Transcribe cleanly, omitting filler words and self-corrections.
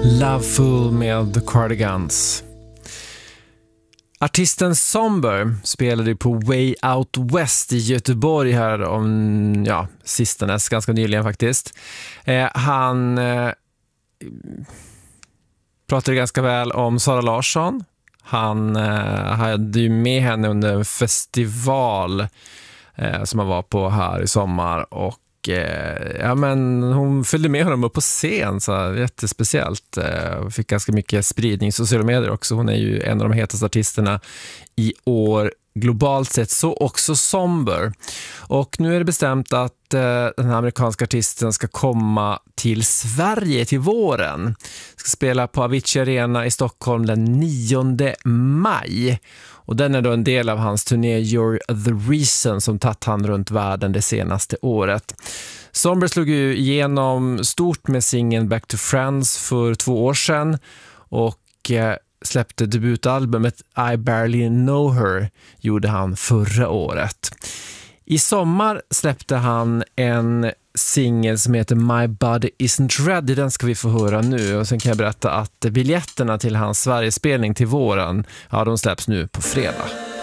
Loveful med The Cardigans. Artisten Somber spelade på Way Out West i Göteborg här om, sistens, ganska nyligen faktiskt. Han pratade ganska väl om Sara Larsson. Han hade ju med henne under en festival som han var på här i sommar, och hon följde med honom upp på scen, så jättespeciellt. Fick ganska mycket spridning i sociala medier också. Hon är ju en av de hetaste artisterna i år globalt sett, så också Somber. Och nu är det bestämt att den här amerikanska artisten ska komma till Sverige till våren. Ska spela på Avicii Arena i Stockholm den 9 maj. Och den är då en del av hans turné You're the Reason som tagit han runt världen det senaste året. Somber slog ju igenom stort med singeln Back to Friends för 2 år sedan och släppte debutalbumet I Barely Know Her gjorde han förra året. I sommar släppte han en singel som heter My Body Isn't Ready. Den ska vi få höra nu, och sen kan jag berätta att biljetterna till hans Sverigespelning till våren, de släpps nu på fredag.